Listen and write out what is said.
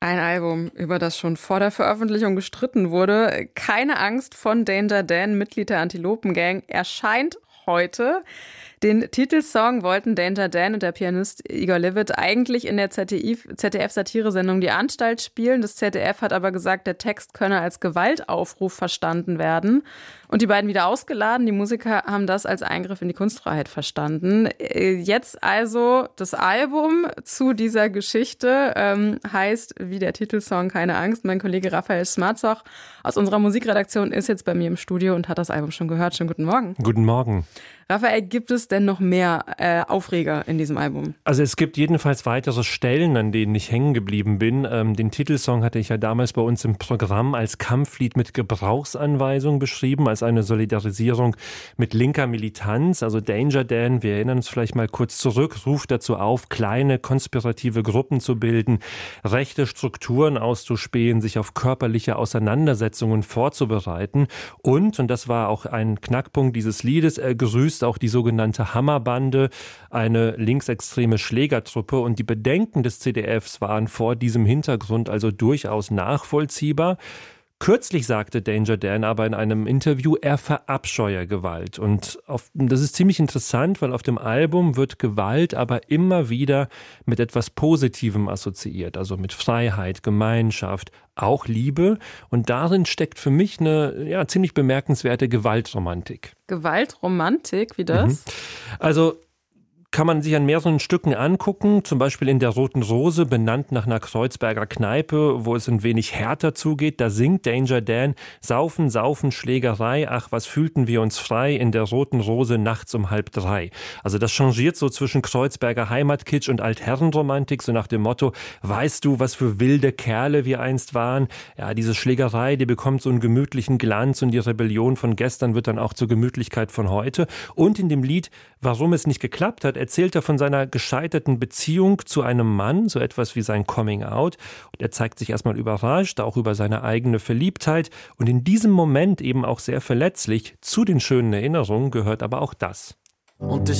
Ein Album, über das schon vor der Veröffentlichung gestritten wurde. Keine Angst von Danger Dan, Mitglied der Antilopen-Gang, erscheint heute. Den Titelsong wollten Danger Dan und der Pianist Igor Levit eigentlich in der ZDF-Satire-Sendung Die Anstalt spielen. Das ZDF hat aber gesagt, der Text könne als Gewaltaufruf verstanden werden. Und die beiden wieder ausgeladen. Die Musiker haben das als Eingriff in die Kunstfreiheit verstanden. Jetzt also das Album zu dieser Geschichte heißt, wie der Titelsong, Keine Angst. Mein Kollege Raphael Smarzoch aus unserer Musikredaktion ist jetzt bei mir im Studio und hat das Album schon gehört. Schönen guten Morgen. Guten Morgen. Raphael, gibt es denn noch mehr Aufreger in diesem Album? Also es gibt jedenfalls weitere Stellen, an denen ich hängen geblieben bin. Den Titelsong hatte ich ja damals bei uns im Programm als Kampflied mit Gebrauchsanweisung beschrieben, als eine Solidarisierung mit linker Militanz. Also Danger Dan, wir erinnern uns vielleicht mal kurz zurück, ruft dazu auf, kleine konspirative Gruppen zu bilden, rechte Strukturen auszuspähen, sich auf körperliche Auseinandersetzungen vorzubereiten. Und das war auch ein Knackpunkt dieses Liedes, er grüßt auch die sogenannte Hammerbande, eine linksextreme Schlägertruppe. Und die Bedenken des ZDFs waren vor diesem Hintergrund also durchaus nachvollziehbar. Kürzlich sagte Danger Dan aber in einem Interview, er verabscheue Gewalt. Und das ist ziemlich interessant, weil auf dem Album wird Gewalt aber immer wieder mit etwas Positivem assoziiert. Also mit Freiheit, Gemeinschaft, auch Liebe. Und darin steckt für mich eine ziemlich bemerkenswerte Gewaltromantik. Gewaltromantik, wie das? Also kann man sich an mehreren Stücken angucken, zum Beispiel in der Roten Rose, benannt nach einer Kreuzberger Kneipe, wo es ein wenig härter zugeht. Da singt Danger Dan, Saufen, Saufen, Schlägerei, ach, was fühlten wir uns frei in der Roten Rose nachts um 2:30. Also das changiert so zwischen Kreuzberger Heimatkitsch und Altherrenromantik, so nach dem Motto, weißt du, was für wilde Kerle wir einst waren? Ja, diese Schlägerei, die bekommt so einen gemütlichen Glanz und die Rebellion von gestern wird dann auch zur Gemütlichkeit von heute. Und in dem Lied, warum es nicht geklappt hat, erzählt er von seiner gescheiterten Beziehung zu einem Mann, so etwas wie sein Coming Out. Und er zeigt sich erstmal überrascht, auch über seine eigene Verliebtheit. Und in diesem Moment eben auch sehr verletzlich. Zu den schönen Erinnerungen gehört aber auch das. Und